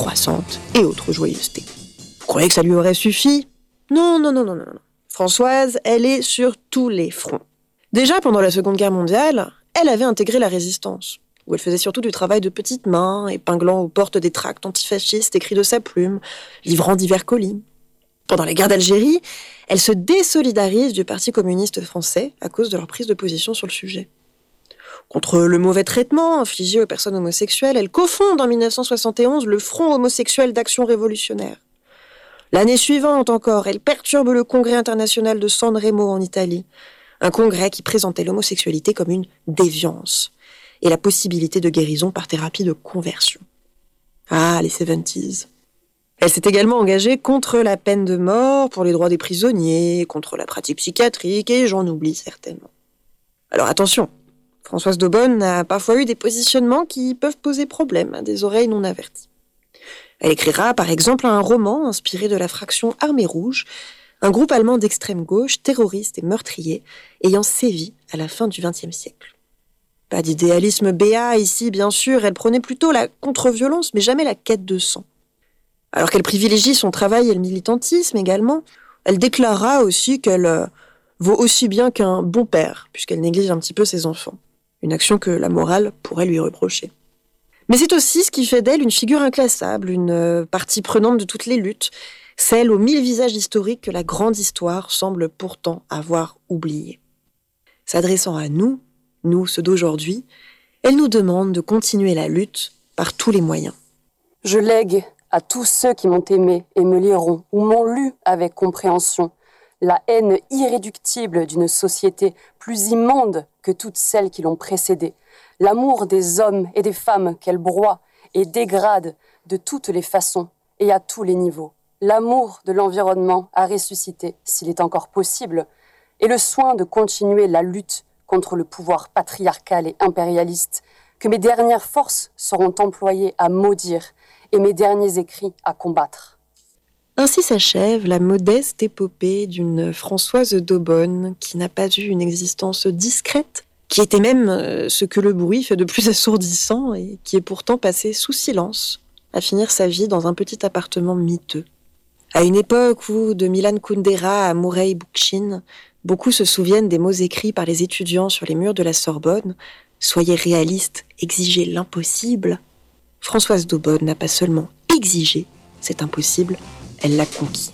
croissante et autres joyeusetés. Vous croyez que ça lui aurait suffi ? Non. Françoise, elle est sur tous les fronts. Déjà, pendant la Seconde Guerre mondiale, elle avait intégré la résistance, où elle faisait surtout du travail de petites mains, épinglant aux portes des tracts antifascistes écrits de sa plume, livrant divers colis. Pendant la guerre d'Algérie, elle se désolidarise du Parti communiste français à cause de leur prise de position sur le sujet. Contre le mauvais traitement infligé aux personnes homosexuelles, elle cofonde en 1971 le Front homosexuel d'action révolutionnaire. L'année suivante encore, elle perturbe le Congrès international de San Remo en Italie, un congrès qui présentait l'homosexualité comme une déviance et la possibilité de guérison par thérapie de conversion. Ah, les 70s. Elle s'est également engagée contre la peine de mort, pour les droits des prisonniers, contre la pratique psychiatrique, et j'en oublie certainement. Alors attention, Françoise d'Aubonne a parfois eu des positionnements qui peuvent poser problème à des oreilles non averties. Elle écrira par exemple un roman inspiré de la fraction Armée Rouge, un groupe allemand d'extrême gauche, terroriste et meurtrier, ayant sévi à la fin du XXe siècle. Pas d'idéalisme béat ici, bien sûr, elle prônait plutôt la contre-violence, mais jamais la quête de sang. Alors qu'elle privilégie son travail et le militantisme également, elle déclara aussi qu'elle vaut aussi bien qu'un bon père, puisqu'elle néglige un petit peu ses enfants. Une action que la morale pourrait lui reprocher. Mais c'est aussi ce qui fait d'elle une figure inclassable, une partie prenante de toutes les luttes, celle aux 1000 visages historiques que la grande histoire semble pourtant avoir oubliés. S'adressant à nous, ceux d'aujourd'hui, elle nous demande de continuer la lutte par tous les moyens. Je lègue à tous ceux qui m'ont aimé et me liront ou m'ont lu avec compréhension la haine irréductible d'une société plus immonde que toutes celles qui l'ont précédée, l'amour des hommes et des femmes qu'elle broie et dégrade de toutes les façons et à tous les niveaux, l'amour de l'environnement à ressusciter, s'il est encore possible, et le soin de continuer la lutte contre le pouvoir patriarcal et impérialiste que mes dernières forces seront employées à maudire et mes derniers écrits à combattre. Ainsi s'achève la modeste épopée d'une Françoise d'Aubonne qui n'a pas eu une existence discrète, qui était même ce que le bruit fait de plus assourdissant et qui est pourtant passée sous silence à finir sa vie dans un petit appartement miteux. À une époque où, de Milan Kundera à Murray Bookchin, beaucoup se souviennent des mots écrits par les étudiants sur les murs de la Sorbonne, « Soyez réalistes, exigez l'impossible », Françoise d'Aubonne n'a pas seulement exigé cet impossible, elle l'a conquis.